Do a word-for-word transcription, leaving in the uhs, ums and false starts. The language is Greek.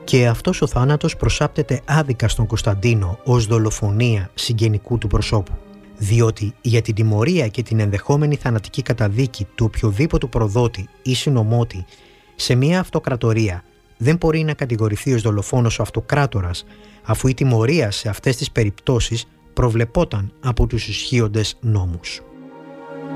Και αυτός ο θάνατος προσάπτεται άδικα στον Κωνσταντίνο ως δολοφονία συγγενικού του προσώπου. Διότι για την τιμωρία και την ενδεχόμενη θανατική καταδίκη του οποιοδήποτε προδότη ή συνωμότη σε μια αυτοκρατορία δεν μπορεί να κατηγορηθεί ως δολοφόνος ο αυτοκράτορας, αφού η τιμωρία σε αυτές τις περιπτώσεις προβλεπόταν από τους ισχύοντες νόμους.